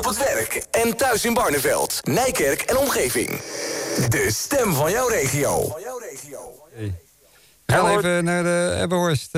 het werk en thuis in Barneveld, Nijkerk en omgeving. De stem van jouw regio. Hey. We gaan even naar de Ebbenhorst,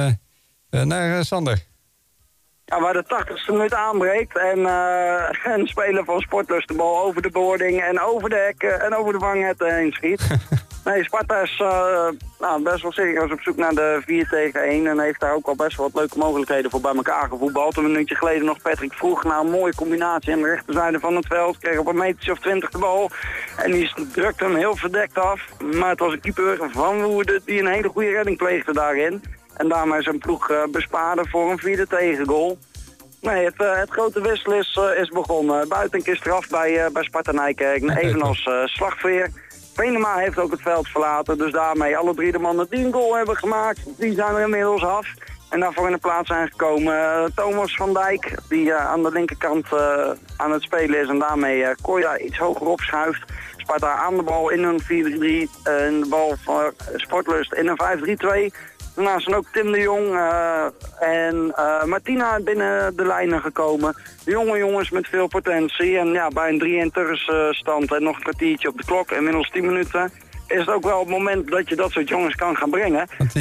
naar Sander. Ja, waar de 80ste minuut aanbreekt en een speler van Sportlust de bal over de boarding en over de hekken en over de vangnetten heen schiet. Nee, Sparta is best wel serieus op zoek naar de 4 tegen 1 en heeft daar ook al best wel wat leuke mogelijkheden voor bij elkaar gevoetbald. Een minuutje geleden nog Patrick Vroeg na een mooie combinatie aan de rechterzijde van het veld. Kreeg op een metertje of 20 de bal en die drukte hem heel verdekt af. Maar het was een keeper van Woerden die een hele goede redding pleegde daarin. En daarmee zijn ploeg bespaarde voor een 4e tegengoal. Nee, het grote wissel is begonnen. Buitenk is eraf bij Sparta Nijkerk, evenals Slagveer. Venema heeft ook het veld verlaten, dus daarmee alle 3 de mannen die een goal hebben gemaakt, die zijn er inmiddels af. En daarvoor in de plaats zijn gekomen Thomas van Dijk, die aan de linkerkant aan het spelen is en daarmee Koya iets hoger opschuift. Sparta aan de bal in een 4-3 en de bal voor Sportlust in een 5-3-2. Daarnaast zijn ook Tim de Jong en Martina binnen de lijnen gekomen. Jonge jongens met veel potentie. En ja, bij een 3-1 tussenstand en nog een kwartiertje op de klok, inmiddels 10 minuten, is het ook wel het moment dat je dat soort jongens kan gaan brengen. Want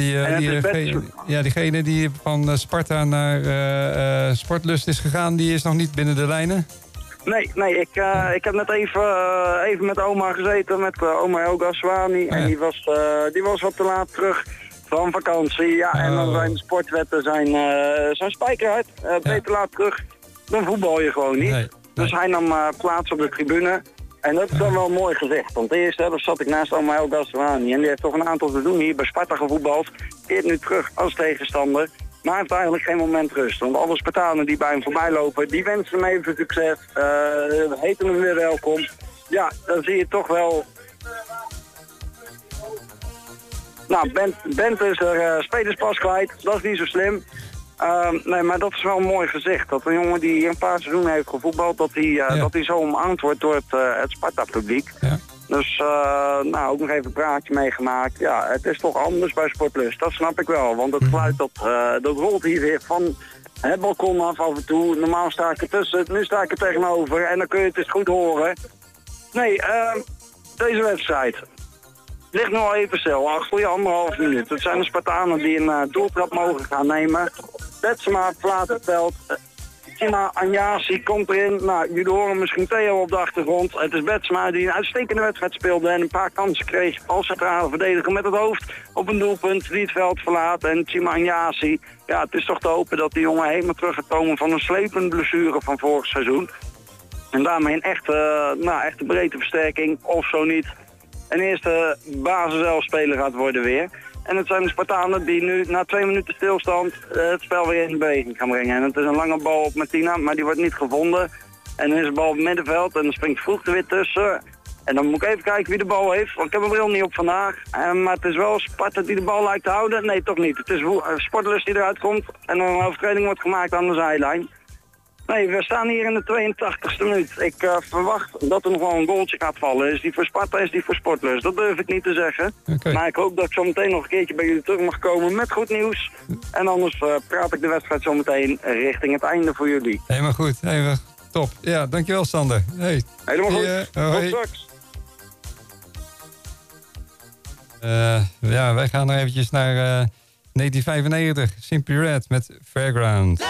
diegene die van Sparta naar Sportlust is gegaan, die is nog niet binnen de lijnen? Nee, ik heb net even met oma gezeten, met oma El Gaswani. En die was wat te laat terug van vakantie. Ja, en dan zijn de sportwetten zijn spijkerhard. Beter laat terug, dan voetbal je gewoon niet. Nee. Dus hij nam plaats op de tribune. En dat is dan wel mooi gezegd. Want de eerste helft zat ik naast oma El Gaswani. En die heeft toch een aantal te doen hier bij Sparta gevoetbald. Keert nu terug als tegenstander. Maar hij heeft eigenlijk geen moment rust. Want alle Spartanen die bij hem voorbij lopen, die wensen hem even succes. Heten hem weer welkom. Ja, dan zie je toch wel. Nou, Bent is er spelerspas kwijt. Dat is niet zo slim. Nee, maar dat is wel mooi gezegd. Dat een jongen die hier een paar seizoenen heeft gevoetbald, dat hij zo omarmd wordt door het Sparta-publiek. Ja. Dus ook nog even een praatje meegemaakt. Ja, het is toch anders bij Sportlust. Dat snap ik wel. Want het geluid dat rolt hier weer van het balkon af en toe. Normaal sta ik ertussen, nu sta ik er tegenover. En dan kun je het eens goed horen. Nee, deze wedstrijd ligt nu al even stil. Al goede 1,5 minuut. Het zijn de Spartanen die een doeltrap mogen gaan nemen. Betsema verlaat het veld. Tima Anjasi komt erin. Nou, jullie horen misschien Theo op de achtergrond. Het is Betsema die een uitstekende wedstrijd speelde en een paar kansen kreeg als centrale verdediger met het hoofd op een doelpunt die het veld verlaat. En Tima Anjasi, ja, het is toch te hopen dat die jongen helemaal terug gaat komen van een slepende blessure van vorig seizoen. En daarmee een echte breedte versterking, of zo niet, een eerste basiselfspeler gaat worden weer. En het zijn de Spartanen die nu na 2 minuten stilstand het spel weer in beweging gaan brengen. En het is een lange bal op Martina, maar die wordt niet gevonden. En dan is de bal op het middenveld en dan springt Vroeg er weer tussen. En dan moet ik even kijken wie de bal heeft, want ik heb mijn bril niet op vandaag. Maar het is wel Sparta die de bal lijkt te houden. Nee, toch niet. Het is Sportlust die eruit komt en dan een overtreding wordt gemaakt aan de zijlijn. Nee, we staan hier in de 82e minuut. Ik verwacht dat er nog wel een goaltje gaat vallen. Is die voor Sparta, is die voor Sportlust? Dat durf ik niet te zeggen. Okay. Maar ik hoop dat ik zo meteen nog een keertje bij jullie terug mag komen met goed nieuws. En anders praat ik de wedstrijd zo meteen richting het einde voor jullie. Helemaal goed. Helemaal top. Ja, dankjewel Sander. Hey. Helemaal goed. Tot straks. Wij gaan nog eventjes naar 1995. Simply Red met Fairground.